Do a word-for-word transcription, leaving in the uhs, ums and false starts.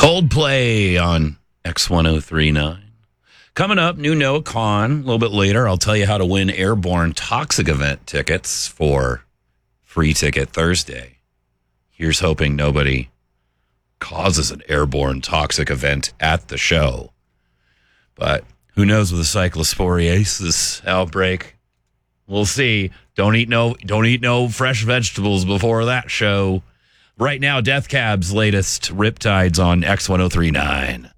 Coldplay on X ten thirty-nine. Coming up, new Noah Kahan. A little bit later, I'll tell you how to win Airborne Toxic Event tickets for Free Ticket Thursday. Here's hoping nobody causes an airborne toxic event at the show. But who knows with the cyclosporiasis outbreak? We'll see. Don't eat no don't eat no fresh vegetables before that show. Right now, Death Cab's latest Riptides on X ten thirty-nine.